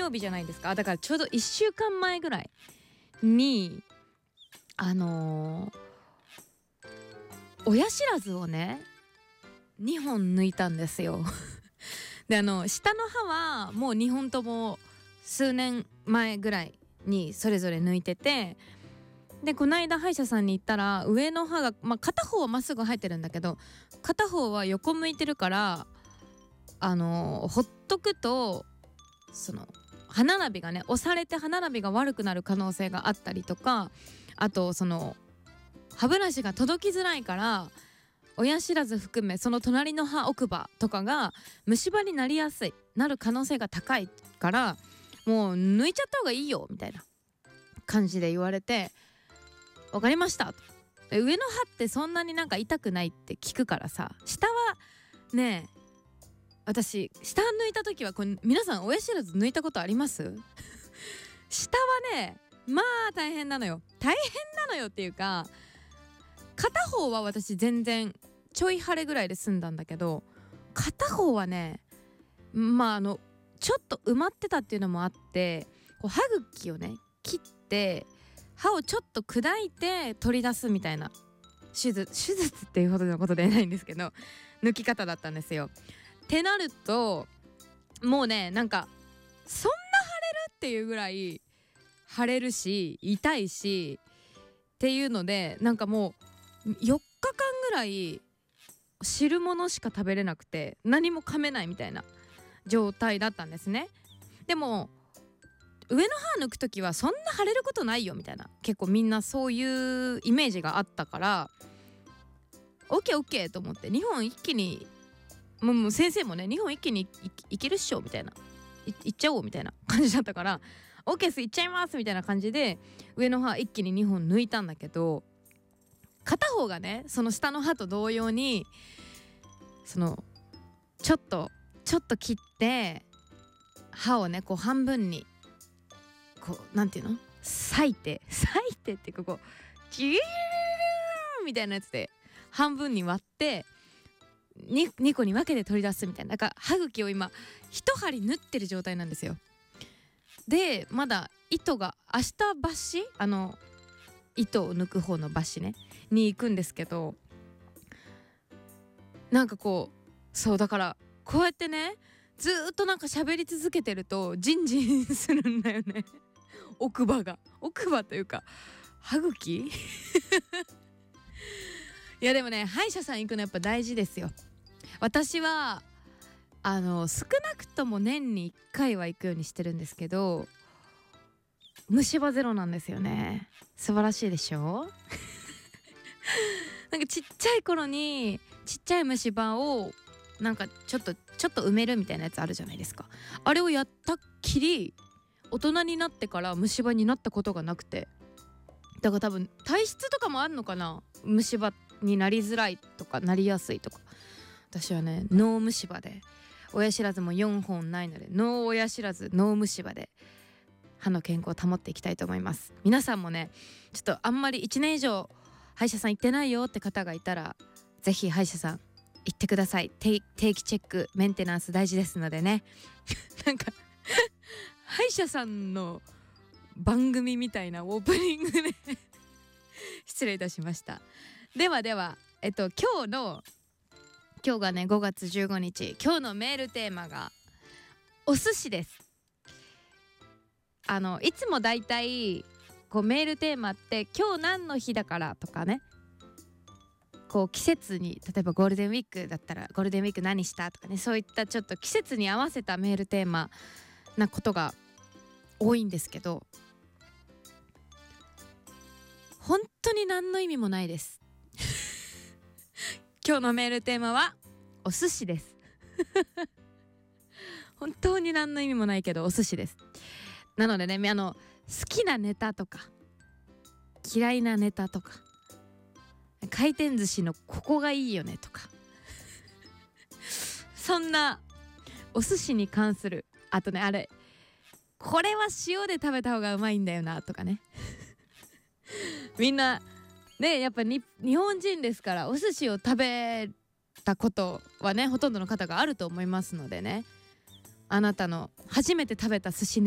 曜日じゃないですか。だからちょうど1週間前ぐらいに親知らずをね2本抜いたんですよで下の歯はもう2本とも数年前ぐらいにそれぞれ抜いてて、でこの間歯医者さんに行ったら上の歯が、片方はまっすぐ生えてるんだけど片方は横向いてるからほっとくとその歯並びがね押されて歯並びが悪くなる可能性があったりとか、あとその歯ブラシが届きづらいから親知らず含めその隣の歯奥歯とかが虫歯になりやすいなる可能性が高いからもう抜いちゃった方がいいよみたいな感じで言われて、わかりましたと。上の歯ってそんなになんか痛くないって聞くからさ、下はねえ私下抜いた時はこれ皆さん親知らず抜いたことあります下はねまあ大変なのよっていうか、片方は私全然ちょい腫れぐらいで済んだんだけど片方はねちょっと埋まってたっていうのもあって、こう歯茎をね切って歯をちょっと砕いて取り出すみたいな手術っていうほどのことではないんですけど抜き方だったんですよ。ってなるともうねなんかそんな腫れるっていうぐらい腫れるし痛いしっていうので、なんかもう4日間ぐらい汁物しか食べれなくて何も噛めないみたいな状態だったんですね。でも上の歯抜くときはそんな腫れることないよみたいな、結構みんなそういうイメージがあったからオッケーと思って2本一気にもう先生もね2本一気に いけるっしょみたいな、いっちゃおうみたいな感じだったからオッケーですいっちゃいますみたいな感じで上の歯一気に2本抜いたんだけど、片方がねその下の歯と同様にそのちょっと切って歯をねこう半分にこうなんていうの裂いてってこうジューみたいなやつで半分に割って2個に分けて取り出すみたいな、なんか歯茎を今一針縫ってる状態なんですよ。でまだ糸が明日抜歯糸を抜く方の抜歯ねに行くんですけど、なんかこうそうだからこうやってねずっとなんか喋り続けてるとジンジンするんだよね奥歯というか歯茎いやでもね歯医者さん行くのやっぱ大事ですよ。私は少なくとも年に1回は行くようにしてるんですけど虫歯ゼロなんですよね。素晴らしいでしょなんかちっちゃい頃にちっちゃい虫歯をなんかちょっと埋めるみたいなやつあるじゃないですか。あれをやったっきり大人になってから虫歯になったことがなくて、だから多分体質とかもあるのかな、虫歯になりづらいとかなりやすいとか。私はねノー虫歯で親知らずも4本ないのでノー親知らずノー虫歯で歯の健康を保っていきたいと思います。皆さんもねちょっとあんまり1年以上歯医者さん行ってないよって方がいたらぜひ歯医者さん行ってください。定期チェックメンテナンス大事ですのでねなんか歯医者さんの番組みたいなオープニングで失礼いたしました。では今日がね5月15日、今日のメールテーマがお寿司です。いつもだいたいこうメールテーマって今日何の日だからとかね、こう季節に例えばゴールデンウィークだったらゴールデンウィーク何したとかね、そういったちょっと季節に合わせたメールテーマなことが多いんですけど、本当に何の意味もないです今日のメールテーマはお寿司です本当に何の意味もないけどお寿司です。なのでね好きなネタとか嫌いなネタとか回転寿司のここがいいよねとかそんなお寿司に関する、あとねこれは塩で食べた方がうまいんだよなとかねみんなねやっぱ日本人ですからお寿司を食べたことはねほとんどの方があると思いますのでね、あなたの初めて食べた寿司